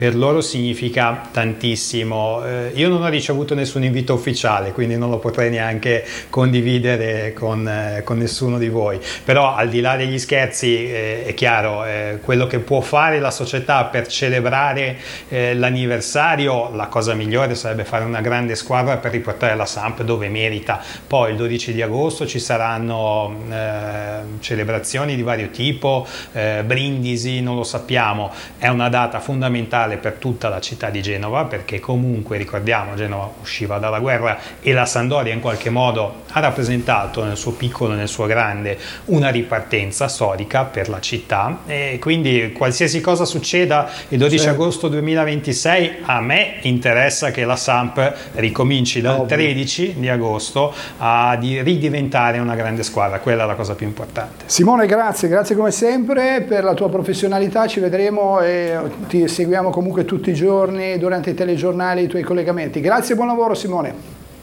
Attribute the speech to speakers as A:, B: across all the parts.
A: Per loro significa tantissimo. Io non ho ricevuto nessun invito ufficiale, quindi non lo potrei neanche condividere con nessuno di voi. Però al di là degli scherzi, è chiaro, quello che può fare la società per celebrare l'anniversario, la cosa migliore sarebbe fare una grande squadra per riportare la Samp dove merita. Poi il 12 di agosto ci saranno celebrazioni di vario tipo, brindisi, non lo sappiamo. È una data fondamentale per tutta la città di Genova, perché comunque ricordiamo Genova usciva dalla guerra e la Sampdoria in qualche modo ha rappresentato nel suo piccolo e nel suo grande una ripartenza storica per la città, e quindi qualsiasi cosa succeda il 12 agosto 2026 a me interessa che la Samp ricominci dal 13 di agosto a ridiventare una grande squadra. Quella è la cosa più importante.
B: Simone, grazie come sempre per la tua professionalità, ci vedremo e ti seguiamo comunque tutti i giorni durante i telegiornali, i tuoi collegamenti. Grazie e buon lavoro Simone.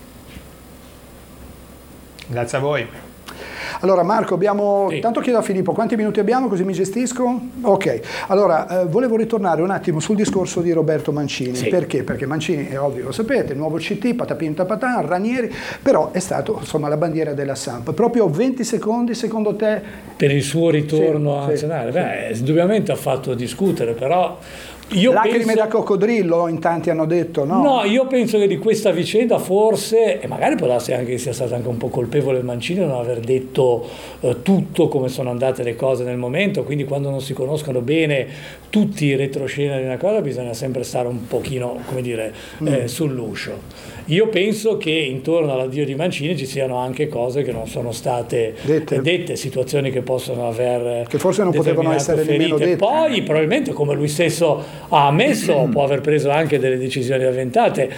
A: Grazie a voi.
B: Allora Marco, tanto chiedo a Filippo quanti minuti abbiamo così mi gestisco? Ok, allora volevo ritornare un attimo sul discorso di Roberto Mancini. Sì. Perché? Perché Mancini è ovvio, lo sapete, il nuovo CT, patapin tapatà, Ranieri, però è stato insomma la bandiera della Samp. Proprio 20 secondi secondo te?
C: Per il suo ritorno a nazionale? Beh, indubbiamente ha fatto discutere, però...
B: Lacrime da coccodrillo, in tanti hanno detto, no?
C: No, io penso che di questa vicenda forse, e magari può darsi anche che sia stato anche un po' colpevole il Mancini non aver detto tutto come sono andate le cose nel momento, quindi quando non si conoscono bene tutti i retroscena di una cosa bisogna sempre stare un pochino, come dire, sull'uscio. Io penso che intorno all'addio di Mancini ci siano anche cose che non sono state dette, situazioni che possono aver
B: che forse non potevano essere nemmeno dette.
C: Poi probabilmente, come lui stesso ha ammesso, può aver preso anche delle decisioni avventate,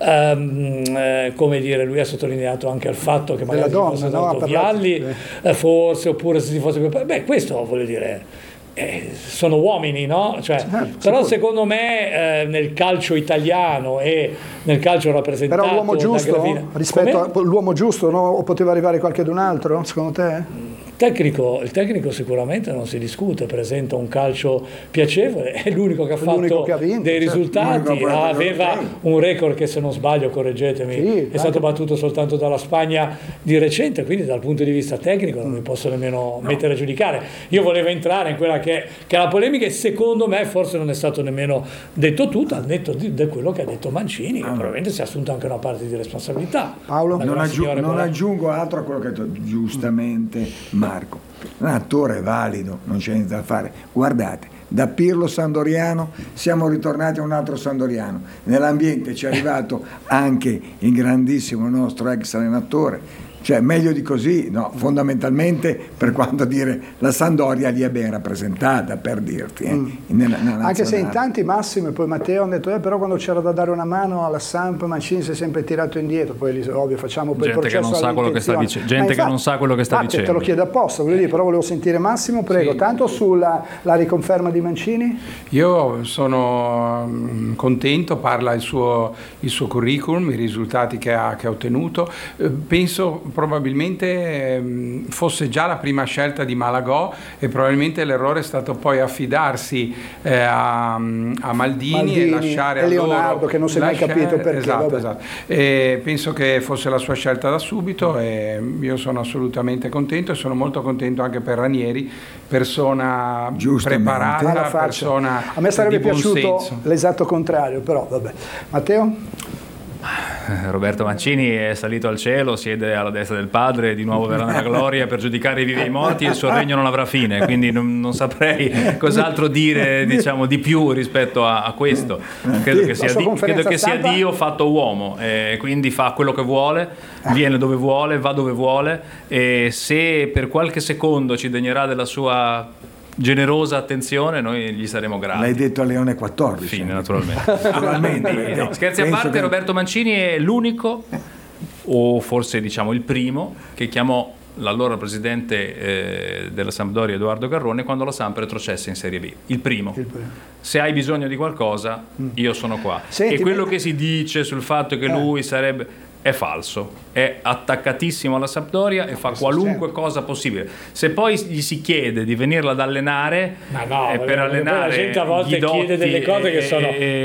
C: come dire, lui ha sottolineato anche il fatto che magari si fosse dato Vialli, forse, oppure se si fosse... Beh, questo voglio dire... sono uomini, no? Però secondo me nel calcio italiano e nel calcio rappresentato
B: però l'uomo giusto rispetto all'uomo giusto, no? O poteva arrivare qualche d'un altro secondo te?
C: Il tecnico sicuramente non si discute, presenta un calcio piacevole, è l'unico che ha fatto dei risultati, aveva un record che, se non sbaglio, correggetemi, è stato battuto soltanto dalla Spagna di recente, quindi dal punto di vista tecnico non mi posso nemmeno mettere a giudicare. Io volevo entrare in quella che è la polemica, e secondo me forse non è stato nemmeno detto tutto, al netto di quello che ha detto Mancini, che probabilmente si è assunto anche una parte di responsabilità.
B: Paolo?
D: Non aggiungo altro a quello che ha detto giustamente Marco. Un attore valido, non c'è niente da fare. Guardate, da Pirlo Sandoriano siamo ritornati a un altro Sandoriano. Nell'ambiente ci è arrivato anche il grandissimo nostro ex allenatore. Cioè, meglio di così, no, fondamentalmente, per quanto dire, la Sampdoria li è ben rappresentata, per dirti. Nella
B: anche se in tanti, Massimo e poi Matteo, hanno detto però quando c'era da dare una mano alla Samp, Mancini si è sempre tirato indietro, poi ovvio facciamo poi il processo
E: che non sa quello che sta dicendo. Gente che non sa quello che sta dicendo.
B: Te lo chiedo apposta, voglio dire, però volevo sentire Massimo, prego. Sì. Tanto sulla riconferma di Mancini?
F: Io sono contento, parla il suo curriculum, i risultati che ha ottenuto. Penso probabilmente fosse già la prima scelta di Malagò, e probabilmente l'errore è stato poi affidarsi a Maldini e lasciare a
B: Leonardo, che non si è mai capito perché.
F: Esatto. E penso che fosse la sua scelta da subito, e io sono assolutamente contento, e sono molto contento anche per Ranieri, persona preparata, persona
B: a me sarebbe
F: di buon
B: piaciuto
F: senso.
B: L'esatto contrario, però vabbè. Matteo?
E: Roberto Mancini è salito al cielo, siede alla destra del padre, di nuovo verrà nella gloria per giudicare i vivi e i morti, e il suo regno non avrà fine, quindi non saprei cos'altro dire, diciamo, di più rispetto a questo. Credo che sia Dio fatto uomo, e quindi fa quello che vuole, viene dove vuole, va dove vuole, e se per qualche secondo ci degnerà della sua generosa attenzione, noi gli saremo grati.
D: L'hai detto a Leone XIV.
E: Fine, naturalmente. No, scherzi a parte, Roberto Mancini è l'unico, o forse diciamo il primo, che chiamò l'allora presidente della Sampdoria, Edoardo Garrone, quando la Samp retrocesse in Serie B. Il primo. Se hai bisogno di qualcosa, io sono qua.
B: Senti,
E: e quello che si dice sul fatto che lui sarebbe... è falso. È attaccatissimo alla Sampdoria e fa qualunque cosa possibile. Se poi gli si chiede di venirla ad allenare,
C: ma no,
E: per allenare
C: la gente a volte chiede delle cose che sono